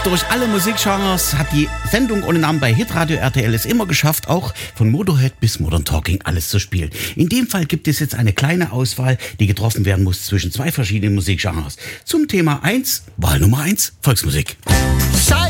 Durch alle Musikgenres hat die Sendung ohne Namen bei Hitradio RTL es immer geschafft, auch von Motorhead bis Modern Talking alles zu spielen. In dem Fall gibt es jetzt eine kleine Auswahl, die getroffen werden muss zwischen zwei verschiedenen Musikgenres. Zum Thema 1, Wahl Nummer 1, Volksmusik.